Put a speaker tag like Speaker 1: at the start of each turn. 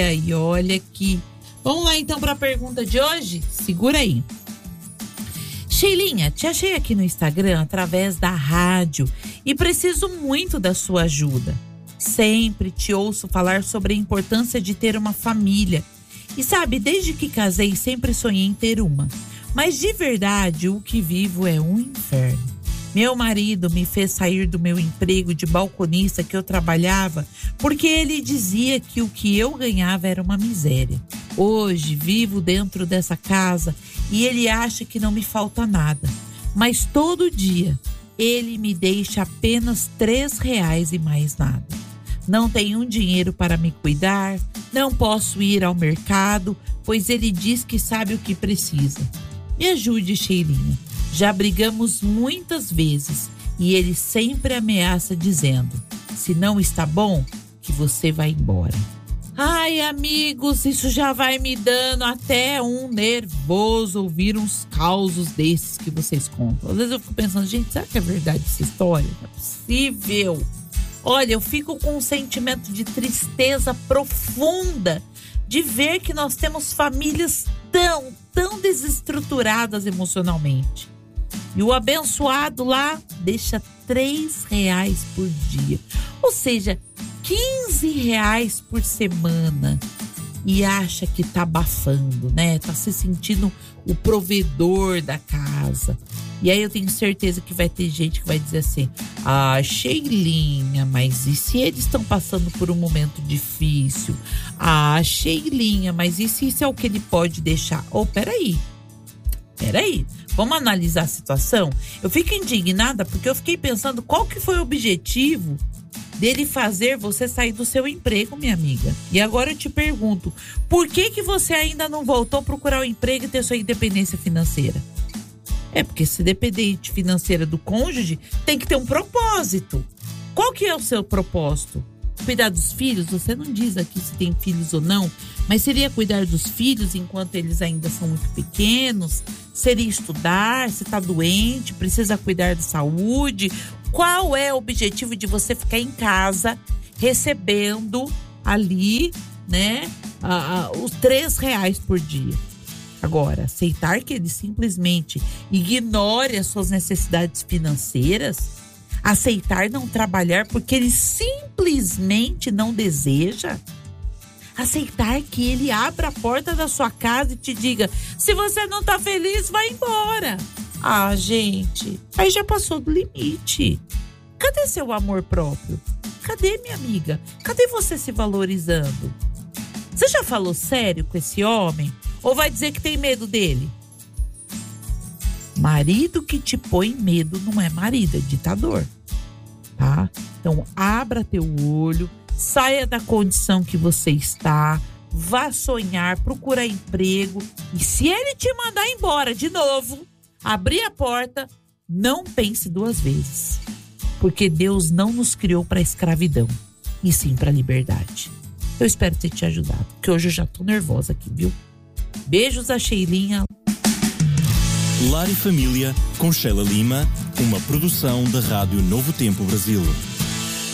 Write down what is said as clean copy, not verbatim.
Speaker 1: E olha aqui. Vamos lá então para a pergunta de hoje? Segura aí. Sheilinha, te achei aqui no Instagram através da rádio e preciso muito da sua ajuda. Sempre te ouço falar sobre a importância de ter uma família. E sabe, desde que casei sempre sonhei em ter uma. Mas de verdade o que vivo é um inferno. Meu marido me fez sair do meu emprego de balconista que eu trabalhava porque ele dizia que o que eu ganhava era uma miséria. Hoje vivo dentro dessa casa e ele acha que não me falta nada. Mas todo dia ele me deixa apenas R$3 e mais nada. Não tenho dinheiro para me cuidar, não posso ir ao mercado, pois ele diz que sabe o que precisa. Me ajude, Sheilinha. Já brigamos muitas vezes e ele sempre ameaça dizendo: se não está bom, que você vai embora. Ai, amigos, isso já vai me dando até um nervoso ouvir uns causos desses que vocês contam. Às vezes eu fico pensando, gente, será que é verdade essa história? Não é possível. Olha, eu fico com um sentimento de tristeza profunda de ver que nós temos famílias tão desestruturadas emocionalmente. E o abençoado lá deixa R$3 por dia. Ou seja, R$15 por semana. E acha que tá abafando, né? Tá se sentindo o provedor da casa. E aí eu tenho certeza que vai ter gente que vai dizer assim: ah, Sheilinha, mas e se eles estão passando por um momento difícil? Ah, Sheilinha, mas e se isso é o que ele pode deixar? Oh, peraí. Vamos analisar a situação? Eu fico indignada porque eu fiquei pensando qual que foi o objetivo dele fazer você sair do seu emprego, minha amiga. E agora eu te pergunto, por que você ainda não voltou a procurar um emprego e ter sua independência financeira? É porque se dependente financeira do cônjuge, tem que ter um propósito. Qual que é o seu propósito? Cuidar dos filhos? Você não diz aqui se tem filhos ou não, mas seria cuidar dos filhos enquanto eles ainda são muito pequenos? Seria estudar? Se está doente, precisa cuidar da saúde? Qual é o objetivo de você ficar em casa recebendo ali, né, os R$3 por dia? Agora, aceitar que ele simplesmente ignore as suas necessidades financeiras, aceitar não trabalhar porque ele simplesmente não deseja, aceitar que ele abra a porta da sua casa e te diga: se você não tá feliz, vai embora. Ah, gente, aí já passou do limite. Cadê seu amor próprio? Cadê, minha amiga? Cadê você se valorizando? Você já falou sério com esse homem? Ou vai dizer que tem medo dele? Marido que te põe medo não é marido, é ditador, tá? Então abra teu olho, saia da condição que você está, vá sonhar, procura emprego. E se ele te mandar embora de novo, abrir a porta, não pense duas vezes. Porque Deus não nos criou para escravidão, e sim para liberdade. Eu espero ter te ajudado, porque hoje eu já tô nervosa aqui, viu? Beijos a Sheilinha.
Speaker 2: Lar e Família, com Sheila Lima, uma produção da Rádio Novo Tempo Brasil.